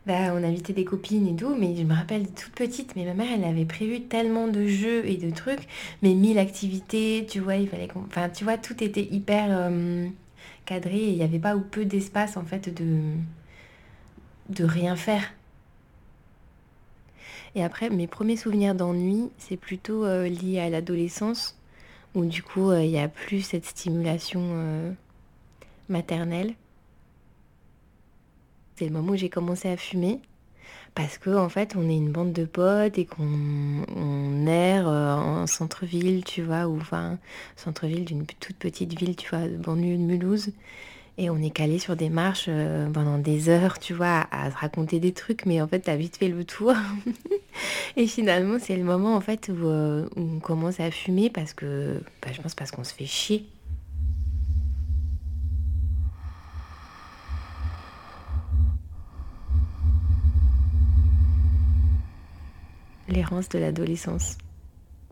Bah, on invitait des copines et tout, mais je me rappelle toute petite, mais ma mère, elle avait prévu tellement de jeux et de trucs, mais 1000 activités, tu vois, il fallait qu'on... Enfin, tu vois, tout était hyper cadré et il n'y avait pas ou peu d'espace, en fait, de rien faire. Et après, mes premiers souvenirs d'ennui, c'est plutôt lié à l'adolescence, où du coup, il n'y a plus cette stimulation maternelle. C'est le moment où j'ai commencé à fumer. Parce que en fait, on est une bande de potes et qu'on erre en centre-ville, tu vois, ou enfin, centre-ville d'une toute petite ville, tu vois, de banlieue de Mulhouse. Et on est calé sur des marches pendant des heures, tu vois, à se raconter des trucs, mais en fait, t'as vite fait le tour. Et finalement, c'est le moment, en fait, où on commence à fumer parce que, bah, je pense parce qu'on se fait chier. L'errance de l'adolescence.